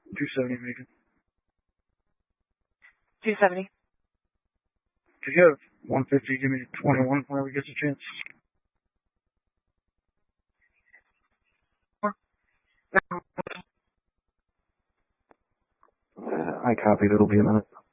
270, Megan. 270. If you have 150, give me 21 whenever he gets a chance. I copied. It'll be a minute.